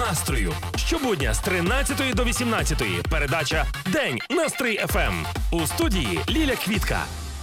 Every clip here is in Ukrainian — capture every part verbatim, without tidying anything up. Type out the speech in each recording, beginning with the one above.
настрою. Щобудня з тринадцятої до вісімнадцятої. Передача «День на Стрий еф ем». У студії Ліля Квітка.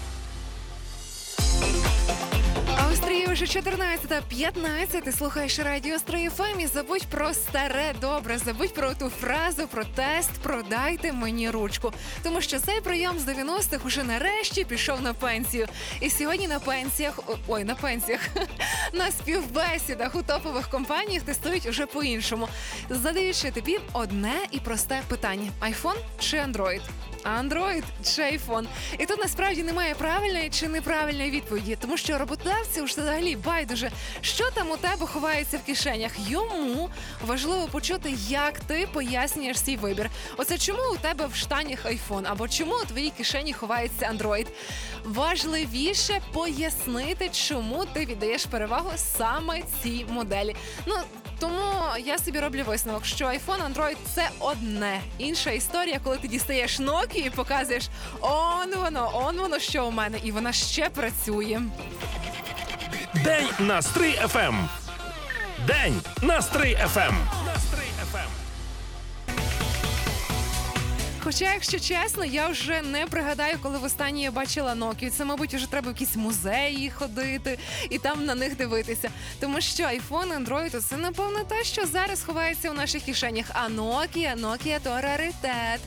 А у Стрії вже чотирнадцята п'ятнадцять. Ти слухаєш радіо Стрий еф ем і забудь про старе добре, забудь про ту фразу, про тест, про «дайте мені ручку». Тому що цей прийом з дев'яностих уже нарешті пішов на пенсію. І сьогодні на пенсіях, ой, на пенсіях, на співбесідах у топових компаніях тестують уже по-іншому. Задаючи тобі одне і просте питання. Айфон чи Андроїд? Андроїд чи айфон? І тут насправді немає правильної чи неправильної відповіді, тому що роботодавці вже взагалі байдуже, що там у тебе ховається в кишенях. Йому важливо почути, як ти пояснюєш свій вибір. Оце чому у тебе в штанях айфон, або чому у твоїй кишені ховається Андроїд. Важливіше пояснити, чому ти віддаєш перевагу саме цій моделі. Ну, тому я собі роблю висновок, що iPhone, Android – це одне. Інша історія, коли ти дістаєш Nokia і показуєш «он воно, он воно, що у мене», і вона ще працює. День на Стрий еф ем. День на Стрий еф ем. На Стрий еф ем. Хоча, якщо чесно, я вже не пригадаю, коли востаннє я бачила Nokia. Це, мабуть, вже треба в якісь музеї ходити і там на них дивитися. Тому що iPhone, Android – це, напевно, те, що зараз ховається у наших кишенях. А Nokia, Nokia – то раритет.